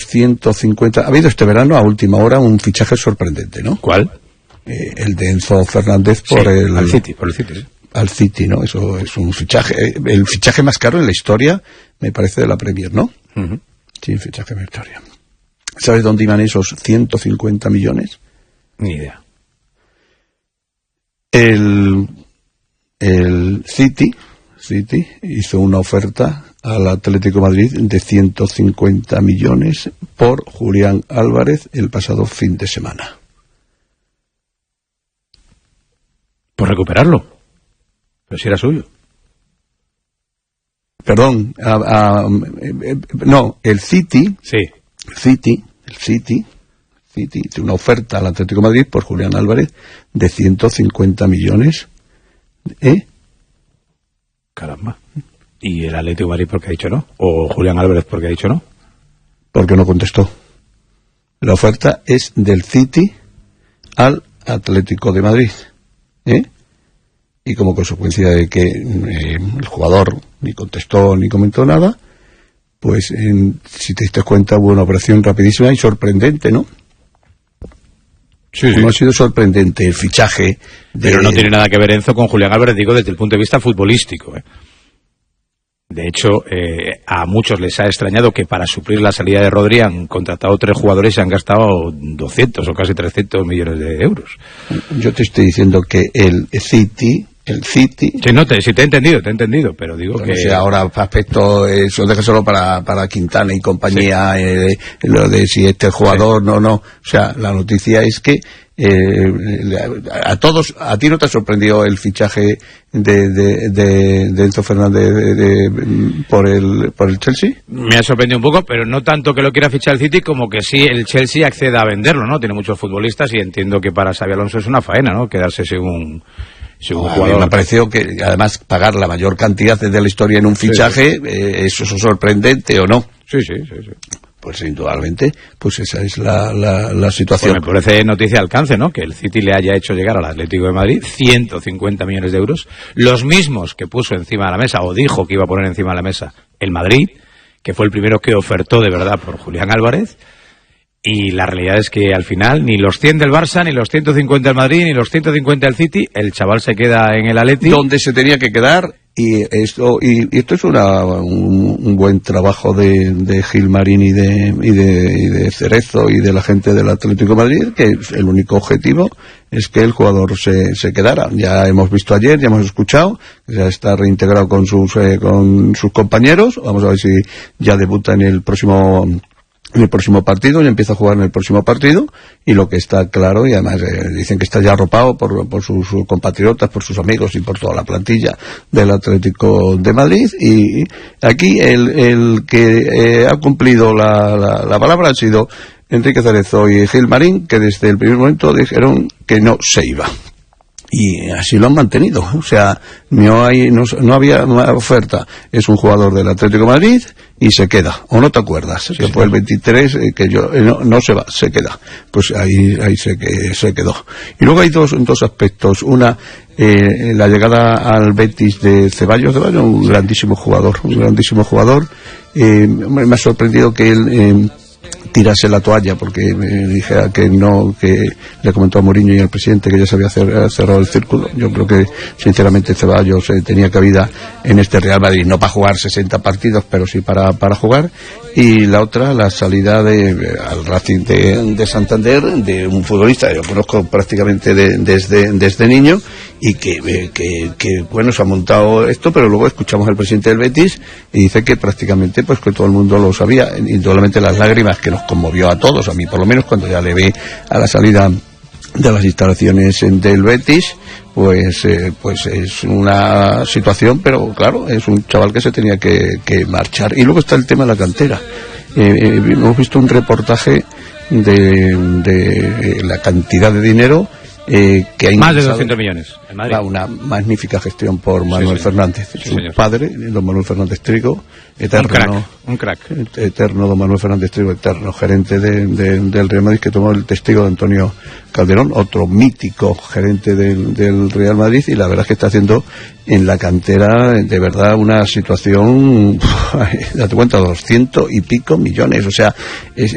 150... Ha habido este verano a última hora un fichaje sorprendente, ¿no? ¿Cuál? El de Enzo Fernández por el City, sí. Al City, ¿no? Eso es un fichaje, el fichaje más caro en la historia, me parece, de la Premier, ¿no? Uh-huh. Sí, fichaje en la historia. ¿Sabes dónde iban esos 150 millones? Ni idea. El City hizo una oferta al Atlético de Madrid de 150 millones por Julián Álvarez el pasado fin de semana. ¿Por recuperarlo? Pero si era suyo. Perdón, no, el City. Sí. El City hizo una oferta al Atlético de Madrid por Julián Álvarez de 150 millones. Caramba. ¿Y el Atlético de Madrid por qué ha dicho no? ¿O Julián Álvarez por qué ha dicho no? Porque no contestó. La oferta es del City al Atlético de Madrid. Y como consecuencia de que el jugador ni contestó ni comentó nada, pues si te diste cuenta hubo una operación rapidísima y sorprendente, ¿no? Sí. No ha sido sorprendente el fichaje Pero no tiene nada que ver Enzo con Julián Álvarez, digo, desde el punto de vista futbolístico. De hecho, a muchos les ha extrañado que para suplir la salida de Rodri han contratado 3 jugadores y han gastado 200 o casi 300 millones de euros. Yo te estoy diciendo que el City... Sí, te he entendido, pero digo que... No sé, ahora aspecto, eso déjaselo para Quintana y compañía, sí. Lo de si este jugador, sí. no. O sea, la noticia es que a ti no te ha sorprendido el fichaje de Enzo Fernández por el Chelsea. Me ha sorprendido un poco, pero no tanto que lo quiera fichar el City como que sí el Chelsea acceda a venderlo, ¿no? Tiene muchos futbolistas y entiendo que para Xabi Alonso es una faena, ¿no? Quedarse según jugador. Me ha parecido que además pagar la mayor cantidad de la historia en un fichaje, sí. ¿Eso es sorprendente o no? Sí. Pues indudablemente, pues esa es la situación. Pues me parece noticia de alcance, ¿no? Que el City le haya hecho llegar al Atlético de Madrid 150 millones de euros, los mismos que puso encima de la mesa, o dijo que iba a poner encima de la mesa, el Madrid, que fue el primero que ofertó de verdad por Julián Álvarez. Y la realidad es que al final ni los 100 del Barça, ni los 150 del Madrid, ni los 150 del City, el chaval se queda en el Atleti. Donde se tenía que quedar, y esto es un buen trabajo de Gilmarín y de Cerezo y de la gente del Atlético de Madrid, que el único objetivo es que el jugador se quedara. Ya hemos visto ayer, ya hemos escuchado, que ya está reintegrado con sus compañeros. Vamos a ver si ya debuta en el próximo partido, ya empieza a jugar en el próximo partido, y lo que está claro, y además dicen que está ya arropado por sus compatriotas, por sus amigos y por toda la plantilla del Atlético de Madrid, y aquí el que ha cumplido la palabra ha sido Enrique Cerezo y Gilmarín, que desde el primer momento dijeron que no se iba. Y así lo han mantenido, o sea, no había una oferta. Es un jugador del Atlético de Madrid y se queda, o no te acuerdas, sí, que fue el 23 que no se va, se queda. Pues ahí se quedó. Y luego hay dos aspectos. Una, la llegada al Betis de Ceballos, un grandísimo jugador. Me ha sorprendido que él tirase la toalla, porque me dijera que le comentó a Mourinho y al presidente que ya se había cerrado el círculo. Yo creo que sinceramente Ceballos tenía cabida en este Real Madrid, no para jugar 60 partidos, pero sí para jugar. Y la otra, la salida al Racing de Santander, de un futbolista que yo conozco prácticamente desde niño, y que bueno, se ha montado esto, pero luego escuchamos al presidente del Betis y dice que prácticamente pues que todo el mundo lo sabía. Indudablemente las lágrimas que nos conmovió a todos, a mí por lo menos, cuando ya le vi a la salida de las instalaciones del Betis, pues es una situación, pero claro, es un chaval que se tenía que marchar. Y luego está el tema de la cantera. Hemos visto un reportaje de la cantidad de dinero que hay más de 200 millones en Madrid. Una magnífica gestión por Manuel Fernández, su padre, don Manuel Fernández Trigo, eterno, un crack, eterno don Manuel Fernández Trigo, eterno gerente del Real Madrid, que tomó el testigo de Antonio Calderón, otro mítico gerente del Real Madrid, y la verdad es que está haciendo en la cantera de verdad una situación, date cuenta, 200 y pico millones, o sea, es